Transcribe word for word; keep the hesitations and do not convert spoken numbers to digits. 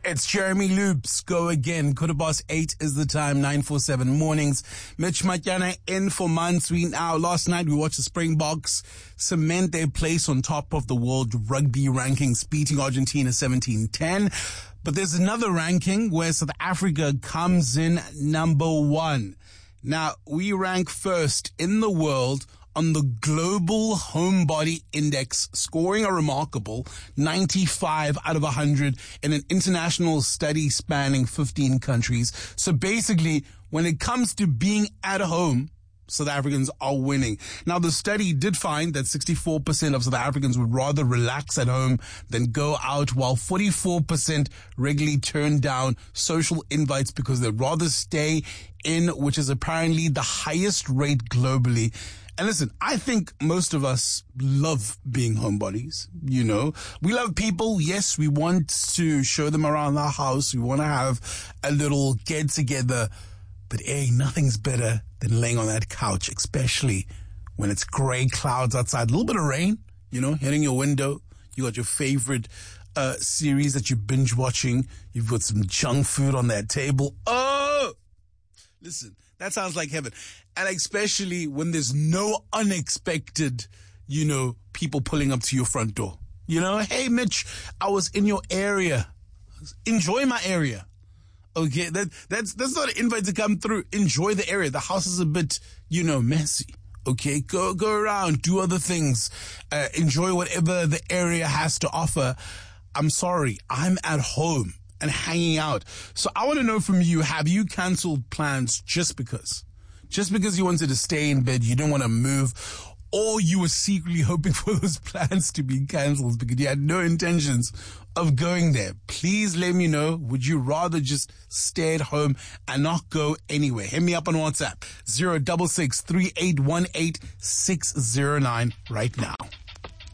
It's Jeremy Loops. Go again. Quarter past eight is the time. nine four seven mornings. Mitch Matyana in for Mansui now. Last night we watched the Springboks cement their place on top of the world rugby rankings, beating Argentina seventeen ten. But there's another ranking where South Africa comes in number one. Now, we rank first in the world on the Global Homebody Index, scoring a remarkable ninety-five out of one hundred in an international study spanning fifteen countries. So basically, when it comes to being at home, South Africans are winning. Now, the study did find that sixty-four percent of South Africans would rather relax at home than go out, while forty-four percent regularly turn down social invites because they'd rather stay in, which is apparently the highest rate globally. And listen, I think most of us love being homebodies, you know. We love people. Yes, we want to show them around our house. We want to have a little get-together. But, hey, nothing's better than laying on that couch, especially when it's gray clouds outside. A little bit of rain, you know, hitting your window. You got your favorite uh series that you're binge-watching. You've got some junk food on that table. Oh! Listen, that sounds like heaven. And especially when there's no unexpected, you know, people pulling up to your front door. You know, hey, Mitch, I was in your area. Enjoy my area. Okay, that that's that's not an invite to come through. Enjoy the area. The house is a bit, you know, messy. Okay, go go around, do other things. Uh, enjoy whatever the area has to offer. I'm sorry, I'm at home and hanging out. So I want to know from you, have you canceled plans just because? Just because you wanted to stay in bed, you didn't want to move, or you were secretly hoping for those plans to be cancelled because you had no intentions of going there? Please let me know. Would you rather just stay at home and not go anywhere? Hit me up on WhatsApp, zero six six, three eight one eight, six zero nine right now.